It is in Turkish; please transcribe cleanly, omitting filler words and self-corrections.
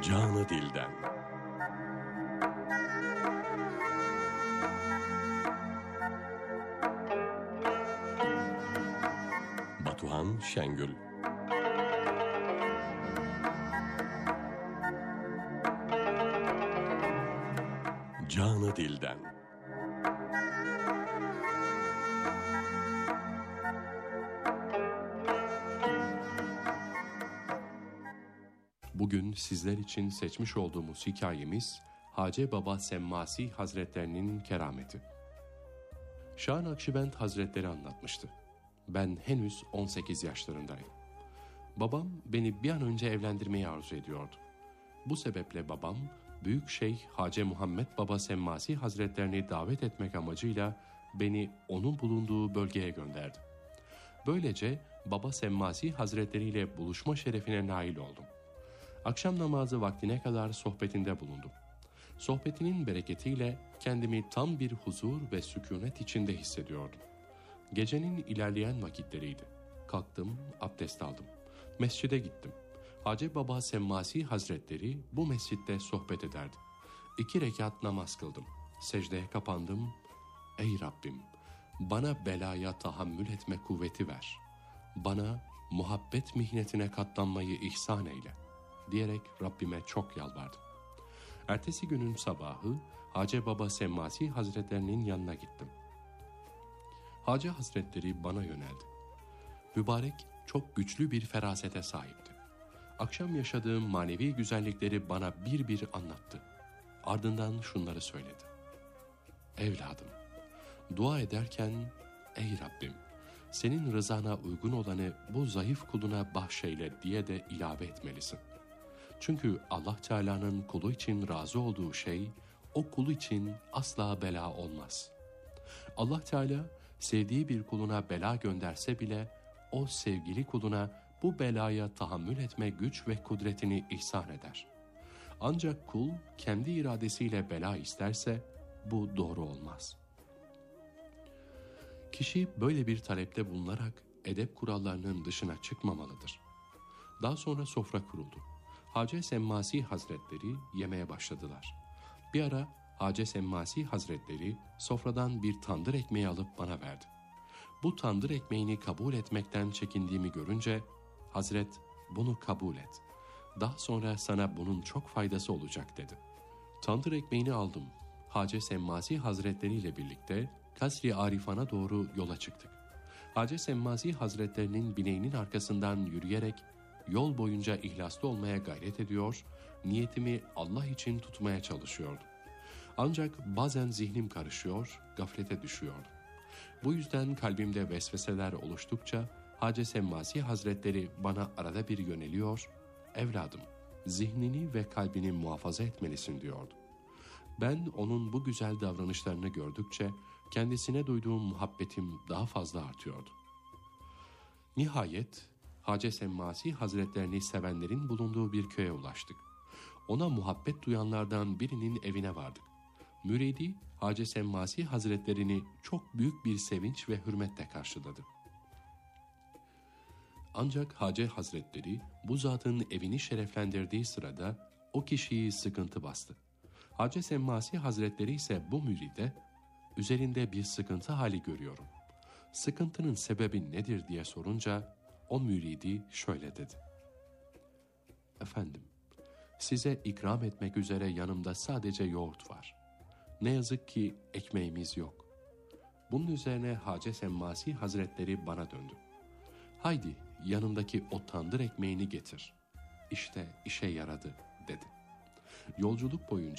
Canı dilden. Batuhan Şengül. Canı dilden. Bugün sizler için seçmiş olduğumuz hikayemiz Hace Baba Semmasi Hazretlerinin kerameti. Şah Nakşibend Hazretleri anlatmıştı. Ben henüz 18 yaşlarındayım. Babam beni bir an önce evlendirmeyi arzu ediyordu. Bu sebeple babam Büyük Şeyh Hace Muhammed Baba Semmasi Hazretlerini davet etmek amacıyla beni onun bulunduğu bölgeye gönderdi. Böylece Baba Semmasi Hazretleri ile buluşma şerefine nail oldum. Akşam namazı vaktine kadar sohbetinde bulundum. Sohbetinin bereketiyle kendimi tam bir huzur ve sükunet içinde hissediyordum. Gecenin ilerleyen vakitleriydi. Kalktım, abdest aldım. Mescide gittim. Hace Baba Semmasi Hazretleri bu mescitte sohbet ederdi. 2 rekat namaz kıldım. Secdeye kapandım. Ey Rabbim, bana belaya tahammül etme kuvveti ver. Bana muhabbet mihnetine katlanmayı ihsan eyle diyerek Rabbime çok yalvardım. Ertesi günün sabahı Hace Baba Semmasi Hazretlerinin yanına gittim. Hace Hazretleri bana yöneldi. Mübarek çok güçlü bir ferasete sahipti. Akşam yaşadığım manevi güzellikleri bana bir bir anlattı. Ardından şunları söyledi. Evladım, dua ederken ey Rabbim, senin rızana uygun olanı bu zayıf kuluna bahşeyle diye de ilave etmelisin. Çünkü Allah Teala'nın kulu için razı olduğu şey o kulu için asla bela olmaz. Allah Teala sevdiği bir kuluna bela gönderse bile o sevgili kuluna bu belaya tahammül etme güç ve kudretini ihsan eder. Ancak kul kendi iradesiyle bela isterse bu doğru olmaz. Kişi böyle bir talepte bulunarak edep kurallarının dışına çıkmamalıdır. Daha sonra sofra kuruldu. Hace Semmasi Hazretleri yemeye başladılar. Bir ara Hace Semmasi Hazretleri sofradan bir tandır ekmeği alıp bana verdi. Bu tandır ekmeğini kabul etmekten çekindiğimi görünce, Hazret bunu kabul et. Daha sonra sana bunun çok faydası olacak dedi. Tandır ekmeğini aldım. Hace Semmasi Hazretleri ile birlikte Kasr-i Arifan'a doğru yola çıktık. Hace Semmasi Hazretlerinin bineğinin arkasından yürüyerek yol boyunca ihlaslı olmaya gayret ediyor, niyetimi Allah için tutmaya çalışıyordum. Ancak bazen zihnim karışıyor, gaflete düşüyordum. Bu yüzden kalbimde vesveseler oluştukça Hace Semmasi Hazretleri bana arada bir yöneliyor, evladım, zihnini ve kalbini muhafaza etmelisin diyordu. Ben onun bu güzel davranışlarını gördükçe kendisine duyduğum muhabbetim daha fazla artıyordu. Nihayet Hace Semmasi Hazretlerini sevenlerin bulunduğu bir köye ulaştık. Ona muhabbet duyanlardan birinin evine vardık. Müridi Hace Semmasi Hazretlerini çok büyük bir sevinç ve hürmetle karşıladı. Ancak Hace Hazretleri bu zatın evini şereflendirdiği sırada o kişiyi sıkıntı bastı. Hace Semmasi Hazretleri ise bu müride üzerinde bir sıkıntı hali görüyorum. Sıkıntının sebebi nedir diye sorunca o müridi şöyle dedi. Efendim, size ikram etmek üzere yanımda sadece yoğurt var. Ne yazık ki ekmeğimiz yok. Bunun üzerine Hace Semmasi Hazretleri bana döndü. Haydi yanındaki o tandır ekmeğini getir. İşte işe yaradı dedi. Yolculuk boyunca